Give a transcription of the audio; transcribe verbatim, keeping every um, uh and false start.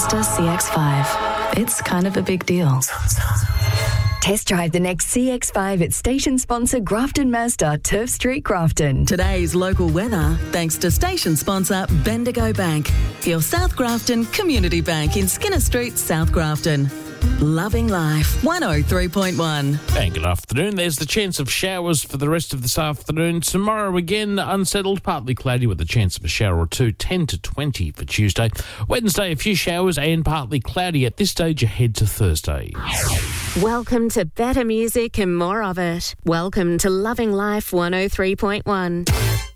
C X five. It's kind of a big deal. Test drive the next C X five at station sponsor Grafton Mazda, Turf Street, Grafton. Today's local weather, thanks to station sponsor Bendigo Bank, your South Grafton Community Bank in Skinner Street, South Grafton. Loving life, one oh three point one. And good afternoon. There's the chance of showers for the rest of this afternoon. Tomorrow again, unsettled, partly cloudy with a chance of a shower or two, ten to twenty for Tuesday. Wednesday, a few showers and partly cloudy. At this stage, ahead to Thursday. Welcome to better music and more of it. Welcome to Loving Life one oh three point one.